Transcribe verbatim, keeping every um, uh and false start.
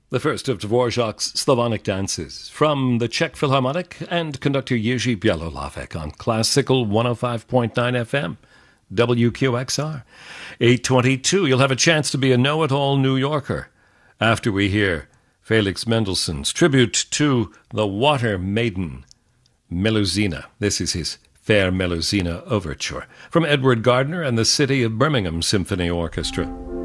The first of Dvorak's Slavonic dances from the Czech Philharmonic and conductor Jiří Bělohlavek on Classical one oh five point nine F M, W Q X R. eight twenty-two, you'll have a chance to be a know-it-all New Yorker after we hear Felix Mendelssohn's tribute to the Water Maiden, Melusina. This is his Fair Melusina Overture from Edward Gardner and the City of Birmingham Symphony Orchestra.